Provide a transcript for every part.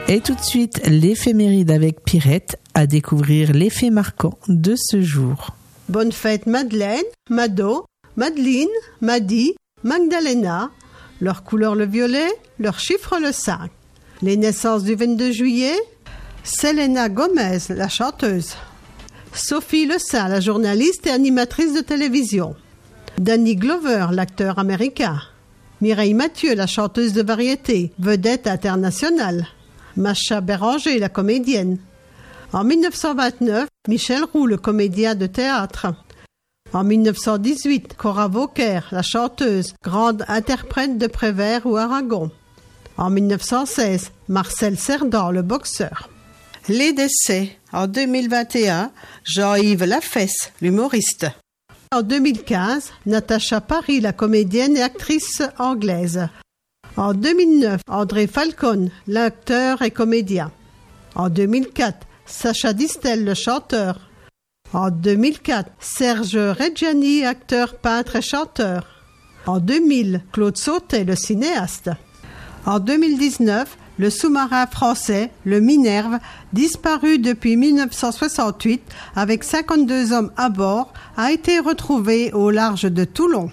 Et tout de suite, l'éphéméride avec Pirette, à découvrir les faits marquants de ce jour. Bonne fête Madeleine, Mado, Madeleine, Madi, Magdalena. Leur couleur le violet, leur chiffre le 5. Les naissances du 22 juillet, Selena Gomez, la chanteuse. Sophie Le Saint, la journaliste et animatrice de télévision. Danny Glover, l'acteur américain. Mireille Mathieu, la chanteuse de variété, vedette internationale. Macha Béranger, la comédienne. En 1929, Michel Roux, le comédien de théâtre. En 1918, Cora Vauquer, la chanteuse, grande interprète de Prévert ou Aragon. En 1916, Marcel Cerdan, le boxeur. Les décès. En 2021, Jean-Yves Lafesse, l'humoriste. En 2015, Natacha Paris, la comédienne et actrice anglaise. En 2009, André Falcon, l'acteur et comédien. En 2004, Sacha Distel, le chanteur. En 2004, Serge Reggiani, acteur, peintre et chanteur. En 2000, Claude Sautet, le cinéaste. En 2019, le sous-marin français, le Minerve, disparu depuis 1968 avec 52 hommes à bord, a été retrouvé au large de Toulon.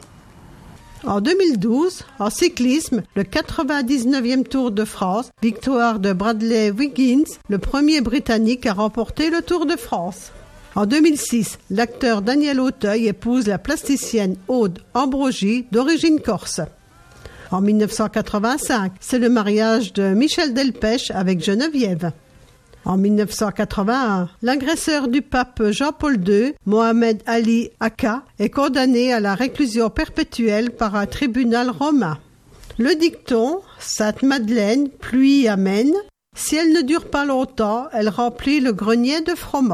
En 2012, en cyclisme, le 99e Tour de France, victoire de Bradley Wiggins, le premier Britannique à remporter le Tour de France. En 2006, l'acteur Daniel Auteuil épouse la plasticienne Aude Ambrogi, d'origine corse. En 1985, c'est le mariage de Michel Delpech avec Geneviève. En 1981, l'agresseur du pape Jean-Paul II, Mohamed Ali Akka, est condamné à la réclusion perpétuelle par un tribunal romain. Le dicton « Sainte Madeleine, pluie amène », si elle ne dure pas longtemps, elle remplit le grenier de froment.